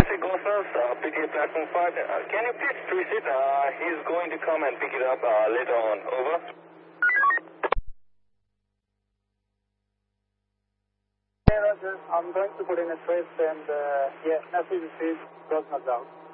Mr. Gosses, PTA Platform 5. Can you please twist it? He's going to come and pick it up later on. Over. Hey, Roger. I'm going to put in a twist and, yeah, message received. Goes not out.